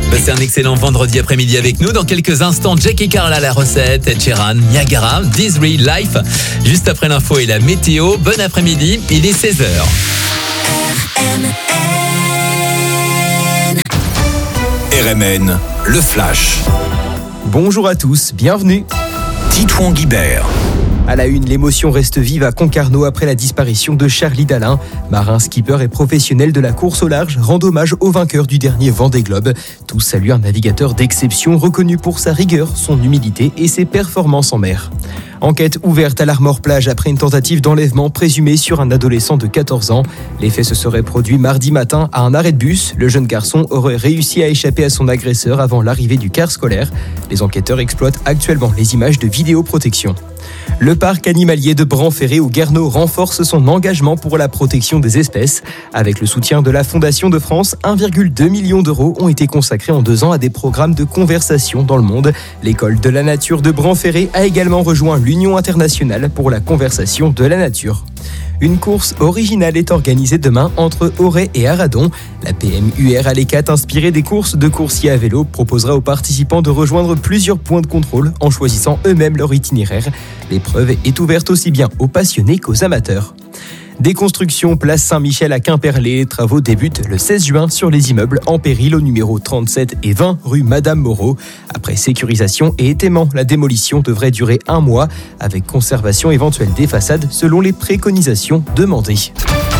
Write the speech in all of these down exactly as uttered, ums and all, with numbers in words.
Passez un excellent vendredi après-midi avec nous. Dans quelques instants, Jackie Carla, la recette, Ed Sheeran, Niagara, This Real Life. Juste après l'info et la météo. Bon après-midi, il est seize heures. R M N, le flash. Bonjour à tous, bienvenue. Titouan Guibert. À la une, l'émotion reste vive à Concarneau après la disparition de Charlie Dalin. Marin, skipper et professionnel de la course au large rend hommage au vainqueur du dernier Vendée Globe. Tous saluent un navigateur d'exception reconnu pour sa rigueur, son humilité et ses performances en mer. Enquête ouverte à l'Armor-Plage après une tentative d'enlèvement présumée sur un adolescent de quatorze ans. Les faits se seraient produits mardi matin à un arrêt de bus. Le jeune garçon aurait réussi à échapper à son agresseur avant l'arrivée du car scolaire. Les enquêteurs exploitent actuellement les images de vidéoprotection. Le parc animalier de Bran-Ferré au Guerneau renforce son engagement pour la protection des espèces. Avec le soutien de la Fondation de France, un virgule deux million d'euros ont été consacrés en deux ans à des programmes de conservation dans le monde. L'école de la nature de Bran-Ferré a également rejoint l'Union internationale pour la conservation de la nature. Une course originale est organisée demain entre Auray et Arradon. La P M U R Alécat, inspirée des courses de coursiers à vélo, proposera aux participants de rejoindre plusieurs points de contrôle en choisissant eux-mêmes leur itinéraire. L'épreuve est ouverte aussi bien aux passionnés qu'aux amateurs. Déconstruction place Saint-Michel à Quimperlé. Les travaux débutent le seize juin sur les immeubles en péril au numéro trente-sept et vingt rue Madame Moreau. Après sécurisation et étaiement, la démolition devrait durer un mois avec conservation éventuelle des façades selon les préconisations demandées.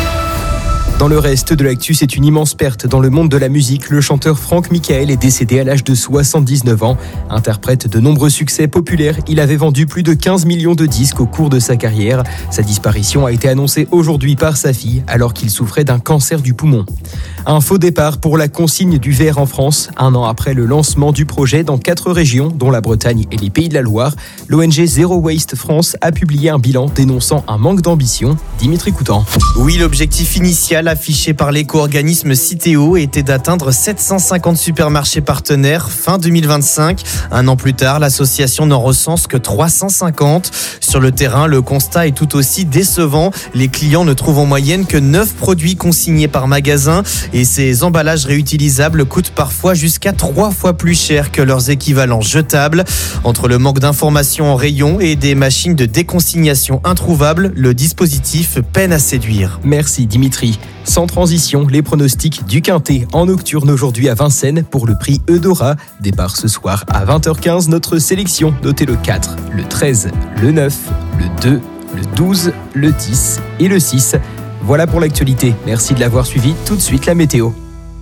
Dans le reste de l'actu, c'est une immense perte dans le monde de la musique. Le chanteur Franck Michael est décédé à l'âge de soixante-dix-neuf ans. Interprète de nombreux succès populaires, il avait vendu plus de quinze millions de disques au cours de sa carrière. Sa disparition a été annoncée aujourd'hui par sa fille alors qu'il souffrait d'un cancer du poumon. Un faux départ pour la consigne du verre en France. Un an après le lancement du projet dans quatre régions, dont la Bretagne et les Pays de la Loire, l'O N G Zero Waste France a publié un bilan dénonçant un manque d'ambition. Dimitri Coutan. Oui, l'objectif initial affiché par l'éco-organisme Citeo était d'atteindre sept cent cinquante supermarchés partenaires fin deux mille vingt-cinq. Un an plus tard, l'association n'en recense que trois cent cinquante. Sur le terrain, le constat est tout aussi décevant. Les clients ne trouvent en moyenne que neuf produits consignés par magasin et ces emballages réutilisables coûtent parfois jusqu'à trois fois plus cher que leurs équivalents jetables. Entre le manque d'informations en rayon et des machines de déconsignation introuvables, le dispositif peine à séduire. Merci Dimitri. Sans transition, les pronostics du Quintet en nocturne aujourd'hui à Vincennes pour le prix Eudora. Départ ce soir à vingt heures quinze, notre sélection. Notez le quatre, le treize, le neuf, le deux, le douze, le dix et le six. Voilà pour l'actualité. Merci de l'avoir suivi. Tout de suite la météo.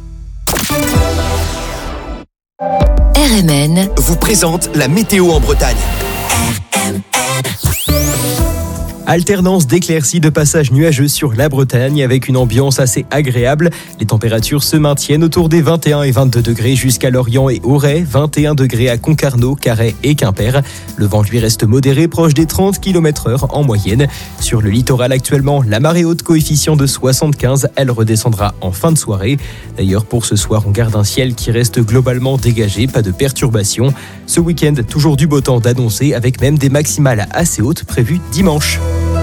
R M N vous présente la météo en Bretagne. Alternance d'éclaircies de passage nuageux sur la Bretagne avec une ambiance assez agréable. Les températures se maintiennent autour des vingt et un et vingt-deux degrés jusqu'à Lorient et Auray, vingt et un degrés à Concarneau, Carhaix et Quimper. Le vent lui reste modéré, proche des trente kilomètres heure en moyenne. Sur le littoral actuellement, la marée haute coefficient de soixante-quinze, elle redescendra en fin de soirée. D'ailleurs, pour ce soir, on garde un ciel qui reste globalement dégagé, pas de perturbations. Ce week-end, toujours du beau temps d'annoncer avec même des maximales assez hautes prévues dimanche.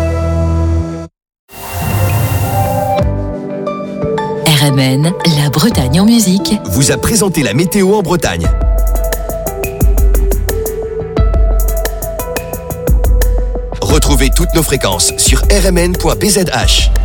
R M N, la Bretagne en musique, vous a présenté la météo en Bretagne. Retrouvez toutes nos fréquences sur r m n point b z h.